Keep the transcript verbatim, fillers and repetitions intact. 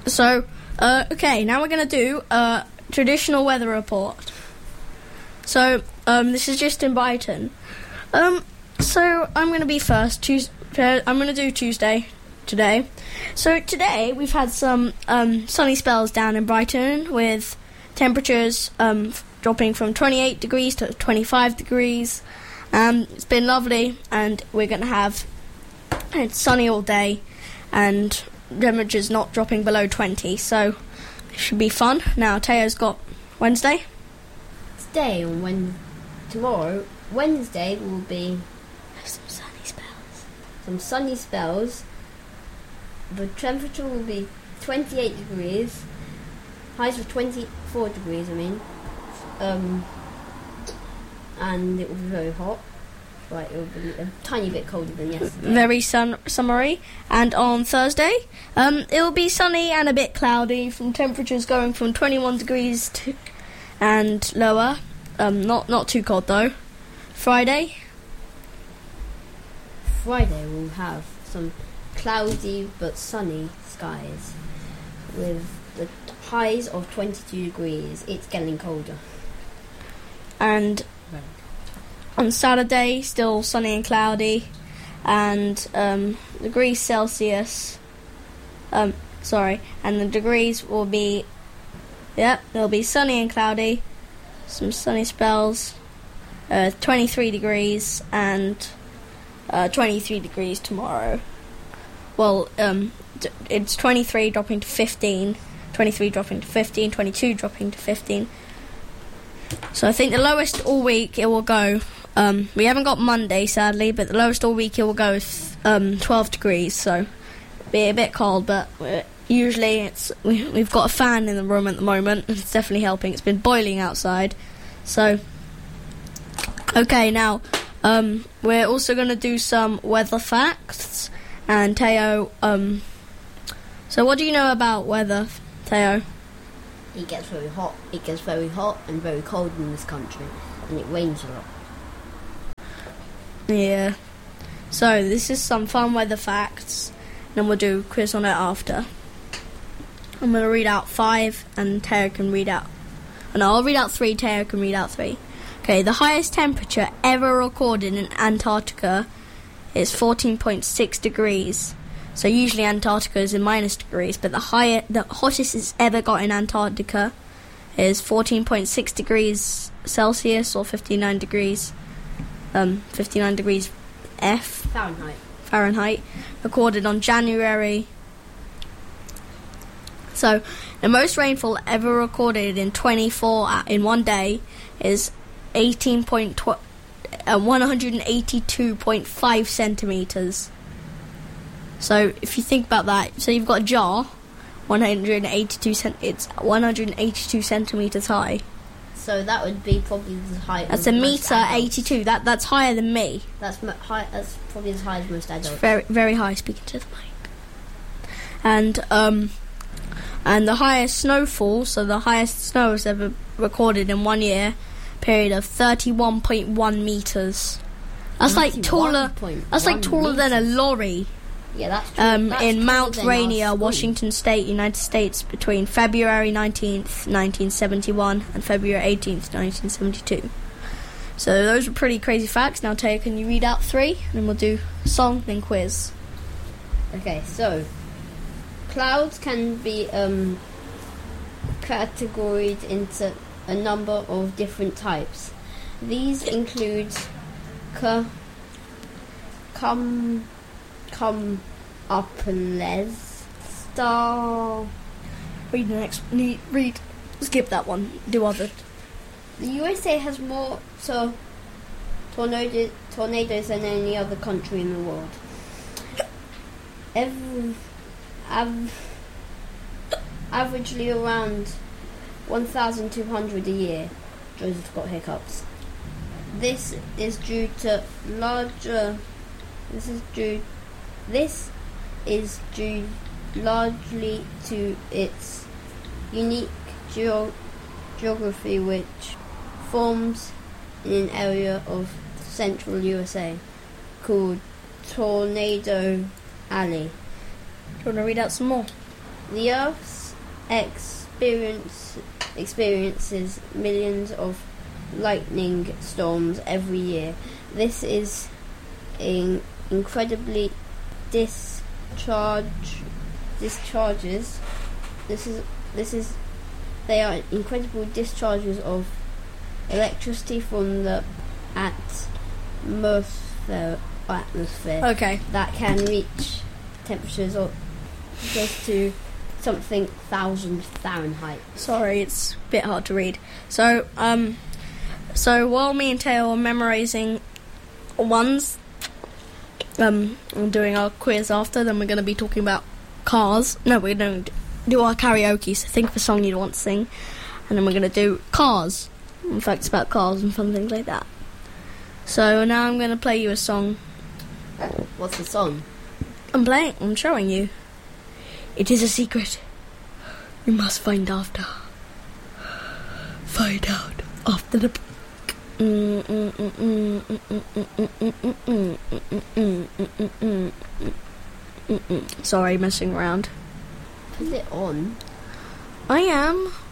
So, uh, okay, now we're going to do a traditional weather report. So, um, this is just in Brighton. Um, so, I'm going to be first. Tues- I'm going to do Tuesday today. So, today we've had some um, sunny spells down in Brighton with temperatures um, dropping from twenty-eight degrees to twenty-five degrees. Um, it's been lovely, and we're going to have it's sunny all day, and temperatures not dropping below twenty, so it should be fun. Now, Teo's got Wednesday. Today and when tomorrow, Wednesday will be Some sunny spells. Some sunny spells. The temperature will be twenty-eight degrees. Highs of twenty-four degrees, I mean. Um, and it will be very hot. Right, it will be a tiny bit colder than yesterday. Very sun summery. And on Thursday, um, it will be sunny and a bit cloudy, from temperatures going from twenty-one degrees to and lower. Um, not not too cold though. Friday. Friday we'll have some cloudy but sunny skies with the highs of twenty-two degrees. It's getting colder. And on Saturday, still sunny and cloudy, and um, degrees Celsius. Um, sorry, and the degrees will be. Yep, they'll be sunny and cloudy. Some sunny spells. Uh, twenty-three degrees and uh, twenty-three degrees tomorrow. Well, um, d- it's twenty-three dropping to fifteen, twenty-three dropping to fifteen, twenty-two dropping to fifteen. So I think the lowest all week it will go. Um, we haven't got Monday, sadly, but the lowest all week it will go is um, twelve degrees. So be a bit cold, but uh, usually it's we, we've got a fan in the room at the moment. It's definitely helping. It's been boiling outside. So okay, now um, we're also going to do some weather facts. And Teo, um, so what do you know about weather, Teo? It gets very hot. It gets very hot and very cold in this country, and it rains a lot. Yeah. So this is some fun weather facts, and then we'll do a quiz on it after. I'm going to read out five, and Teo can read out. Oh, no, I'll read out three. Teo can read out three. Okay. The highest temperature ever recorded in Antarctica is fourteen point six degrees. So usually Antarctica is in minus degrees, but the higher, the hottest it's ever got in Antarctica is fourteen point six degrees Celsius, or fifty-nine degrees. Um, fifty-nine degrees F Fahrenheit. Fahrenheit, recorded on January. So, the most rainfall ever recorded in twenty-four uh, in one day is eighteen point tw- uh, one hundred eighty-two point five centimeters. So, if you think about that, so you've got a jar, one hundred eighty-two cent. It's one hundred eighty-two centimeters high. So that would be probably the height. That's of a most meter adults. eighty-two. That that's higher than me. That's mo- high. That's probably as high as most adults. It's very very high. Speaking to the mic. And um, and the highest snowfall. So the highest snow was ever recorded in one year period of thirty-one point one meters. That's like taller. That's like taller than a lorry. Yeah, that's true. Um, that's in Mount taller than our Rainier, school. Washington State, United States, between February nineteenth, nineteen seventy-one, and February eighteenth, nineteen seventy-two. So those are pretty crazy facts. Now, Taya, can you read out three, and then we'll do song then quiz. Okay, so clouds can be um, categorized into a number of different types. These include ca- cum cum uples star. Read the next. Read. read skip that one. Do other. The U S A has more so tornado, tornadoes than any other country in the world. Every, av, averagely around one thousand two hundred a year. Joseph got hiccups. This is due to larger. This is due. This is due largely to its unique geo, geography, which forms in an area of central U S A called Tornado Alley. Do you want to read out some more? The Earth's experience experiences millions of lightning storms every year. This is in incredibly discharge discharges. This is this is they are incredible discharges of electricity from the atmosphere atmosphere Okay. that can reach temperatures of close to something thousand Fahrenheit. Sorry, it's a bit hard to read. So, um, so while me and Taylor are memorising ones, um, and doing our quiz after, then we're going to be talking about cars. No, we're going to do our karaoke, so think of a song you'd want to sing, and then we're going to do cars, and facts about cars and fun things like that. So now I'm going to play you a song. What's the song? I'm playing, I'm showing you. It is a secret. You must find after. Find out after the... Sorry, messing around. Put it on. I am.